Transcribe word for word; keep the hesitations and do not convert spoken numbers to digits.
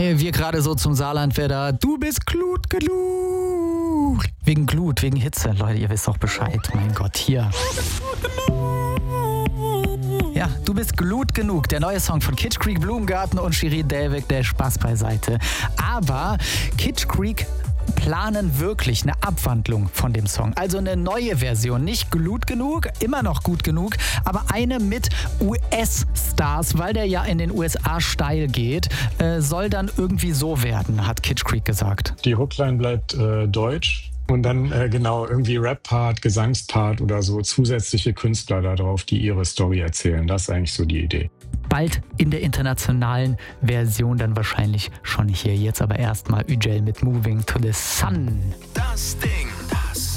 Äh, wir gerade so zum Saarlandwetter. Du bist Glut genug. Wegen Glut, wegen Hitze. Leute, ihr wisst doch Bescheid. Mein Gott, hier. Ja, du bist Glut genug. Der neue Song von Kitsch Creek, Blumengarten und Shirin David, der Spaß beiseite. Aber Kitsch Creek planen wirklich eine Abwandlung von dem Song. Also eine neue Version. Nicht Glut genug, immer noch gut genug, aber eine mit U S-Stars, weil der ja in den U S A steil geht, äh, soll dann irgendwie so werden, hat Kitsch Creek gesagt. Die Hookline bleibt äh, deutsch. Und dann äh, genau irgendwie Rap-Part, Gesangspart oder so zusätzliche Künstler da drauf, die ihre Story erzählen. Das ist eigentlich so die Idee. Bald in der internationalen Version dann wahrscheinlich schon hier. Jetzt aber erstmal Üjel mit Moving to the Sun. Das Ding, das